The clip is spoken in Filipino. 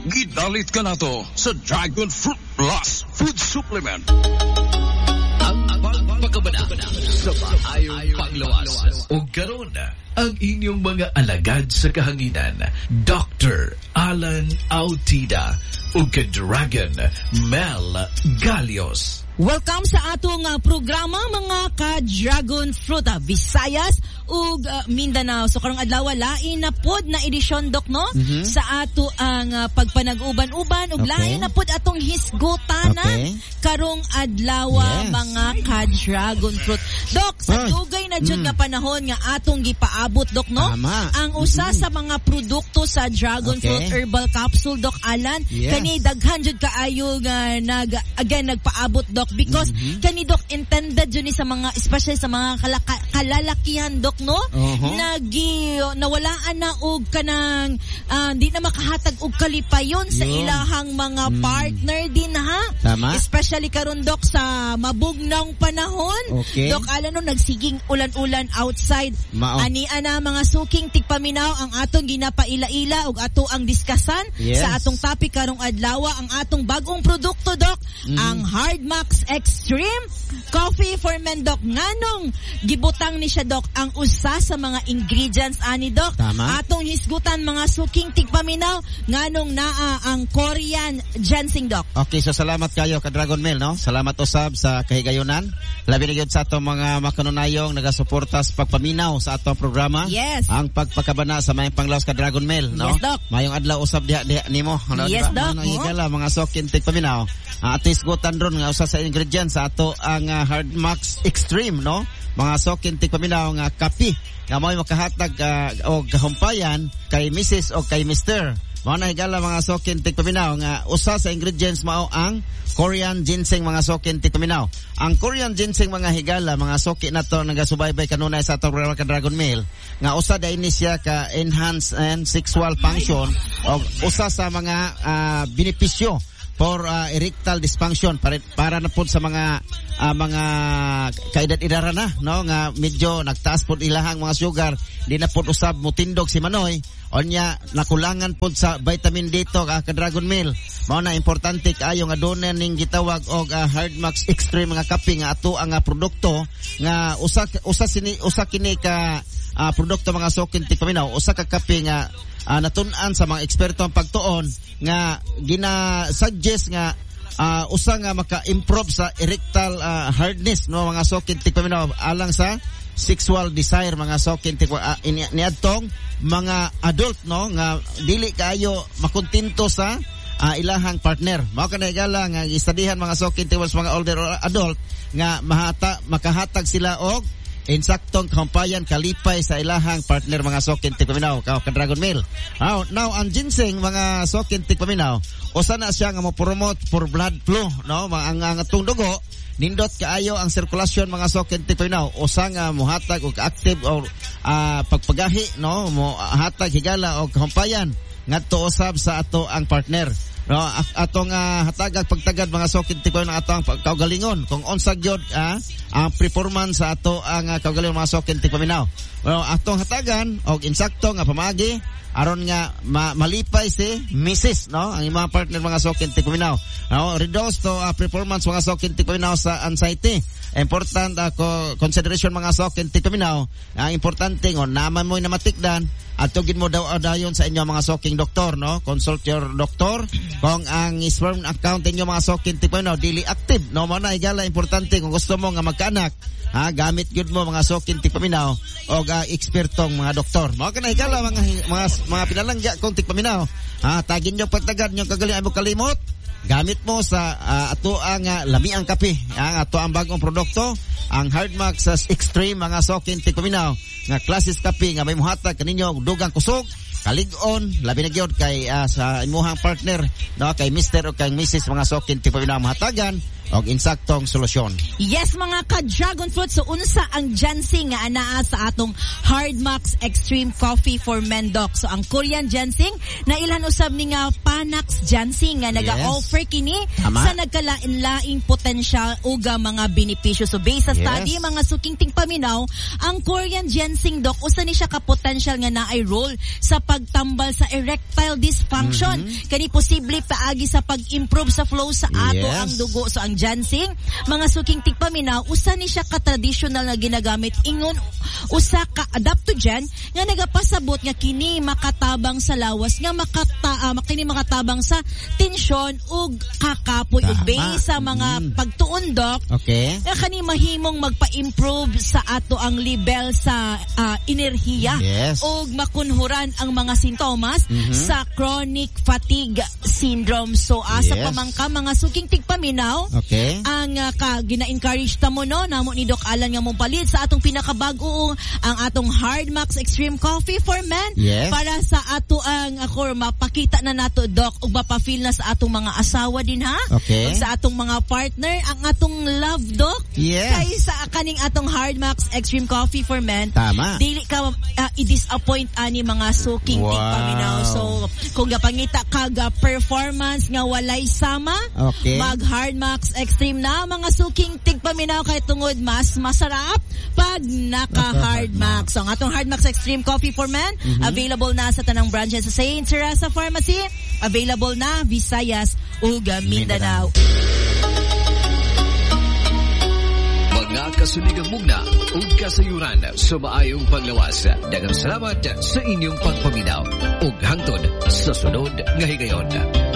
Gidalit ka na to sa Dragon Fruit Plus Food Supplement. Ang pagpakabana sa maayong panglawas. O karon ang inyong mga alagad sa kahanginan, Dr. Alan Autida o ka-Dragon Mel Galios. Welcome sa atong programa mga ka-Dragon Fruit Visayas ug Mindanao. So karong adlaw lain na pod na edisyon dok no sa ato ang pagpanag-uban-uban ug lain na pod atong hisgutanan karong adlaw mga ka-Dragon Fruit. Dok, sa dugay na jud nga panahon nga atong gipaabot dok no. Ang usa sa mga produkto sa Dragon Fruit Herbal Capsule Dok Alan kani daghan jud kaayo nga nagpaabot dok because kani dok intended jud ni sa mga especially sa mga kalalakihan dok no nawalaan na og kanang di na makahatag og kalipayon sa ilahang mga partner din ha. Tama. Especially karon dok sa mabugnang panahon. Dok alam no nagsiging ulan-ulan outside. Ani ana mga suking tigpaminaw ang atong ginapaila-ila ug ato ang diskasan sa atong topic karong adlaw ang atong bagong produkto dok ang Hard Max Extreme Coffee for Men dok. Nganong gibutang ni siya dok ang usa sa mga ingredients ani dok. Atong hisgutan mga suking tigpaminaw nganong naa ang Korean ginseng dok. Okay, so salamat kayo ka Dragon Mail no. Salamat usab sa kahigayunan. Labi na gyud sa atong mga makanunayong nagasuporta sa pagpaminaw sa atong programa. Yes. Ang pagpakabana sa mayong panglawas ka Dragon Mail no. Yes, dok. Mayong adlaw usab diha nimo. Ano, yes, dok. Higala mga suking tigpaminaw. Ato isgutan ron nga usa sa ingredients sa ato ang Hard Max Extreme no. Mga sokin tigpaminaw nga kapi nga mo'y makahatag og kahumpayan kay Mrs. o kay Mr. Mao na higala mga sokin tigpaminaw nga usa sa ingredients mao ang Korean ginseng mga sokin tigpaminaw. Ang Korean ginseng mga higala mga soki nato nagasubaybay kanunay sa atong programa ka Dragon Mail nga usa daini siya ka enhance and sexual function o usa sa mga benepisyo for erectile dysfunction para na po sa mga kaedad-edara na no nga medyo nagtaas po ilahang mga sugar di na po usab mutindog si Manoy onya nakulangan po sa vitamin D to ka Dragon Mail mao na importante kaayo nga donen ning gitawag og Hard Max Extreme nga kape nga ato ang produkto nga usa kini ka produkto mga sokin tigpaminaw usa ka kape nga natun-an sa mga eksperto ang pagtuon nga gina-suggest nga usa nga maka-improve sa erectile hardness no mga sokin tigpaminaw alang sa sexual desire mga sokin niadtong mga adult no nga dili kaayo makontento sa ilahang partner. Mao kanay gala nga istadihan mga sokin tigpaminaw sa mga older or adult nga makahatag sila og insaktong kahumpayan kalipay sa ilahang partner mga sokin tigpaminaw ka Dragon Mail. Now ang ginseng mga sokin tigpaminaw usa na siya nga mo-promote for blood flow no ang atong dugo nindot kaayo ang sirkulasyon mga sokin tigpaminaw usa nga mohatag og active or pagpagahi no mohatag higala og kahumpayan ngadto usab sa ato ang partner. No, atong hatagag pagtagad mga sokin tigpaminaw ng atong kaugalingon kung unsa gyud ang performance sa ato ang kaugalingon mga sokin tigpaminaw. Well, atong hatagan og insakto nga pamagi aron nga malipay si Mrs. no ang imong partner mga sokin tigpaminaw. No, reduce to performance mga sokin tigpaminaw sa anxiety. Important consideration mga sokin tigpaminaw. Ang importante ngon naman mo namatikdan at tugid mo daw dayon sa inyo mga soking doktor no consult your doctor kung ang sperm account inyo mga soking tigpaminaw dili active no mo na igala importante kung gusto mo nga magkaanak gamit gyud mo mga soking tigpaminaw og ekspertong mga doktor mo kana igala mga pinalangga kung tigpaminaw tagin nyo pagtagad nyo kagaling ay mo kalimot gamit mo sa ato ang lamiang kape ang ato ang bagong produkto ang Hard Max Extreme mga sokin tigpaminaw nga klasis kape nga may muhatag kaninyo dugang kusog kalig-on labi na gyud kay sa imuhang partner no kay Mr. o kay Mrs. mga sokin tigpaminaw mahatagan og insaktong solusyon. Yes, mga ka-dragon fruit. So, unsa ang ginseng nga anaa sa atong Hardmax Extreme Coffee for Men, Doc. So, ang Korean ginseng na ilan usab ni nga Panax ginseng nga naga-offer kini sa nagkalain-laing potensyal uga mga benepisyo. So, based sa study, mga suking tingpaminaw, ang Korean ginseng, Doc, usa ni siya ka-potential nga naay role sa pagtambal sa erectile dysfunction. Kani posible paagi sa pag-improve sa flow sa ato ang dugo. So, ang ginseng, mga suking tingpaminaw, usa ni siya ka-traditional na ginagamit ingon usa ka adaptogen nga nagapasabot nga kini makatabang sa lawas nga kini makatabang sa tensyon ug kakapoy ug base sa mga pagtuon, Doc. Nga kani mahimong magpa-improve sa ato ang level sa enerhiya ug makunhuran ang mga sintomas sa chronic fatigue syndrome. So asa pamangka mga suking tigpaminaw ang gina-encourage ta mo no namo ni Doc Alan nga mong palit sa atong pinakabag-o ang atong Hardmax Extreme Coffee for Men para sa ato ang mapakita na nato, Doc, ug mapa-feel na sa atong mga asawa din ha ug sa atong mga partner ang atong love, Doc. Kay sa kaning atong Hardmax Extreme Coffee for Men, dili ka i-disappoint ani mga suking tigpaminaw. So kung gapangita kag performance nga walay sama, mag Hardmax Extreme na mga suking tigpaminaw kay tungod mas masarap pag naka-Hardmax. So, ang atong Hardmax Extreme Coffee for Men, available na sa tanang branches sa St. Teresa Pharmacy, available na Visayas ug Mindanao. Mga kasuligang mugna ug kasayuran sa maayong paglawas. Daghang salamat sa inyong pagpaminaw ug hangtod sa sunod nga higayon.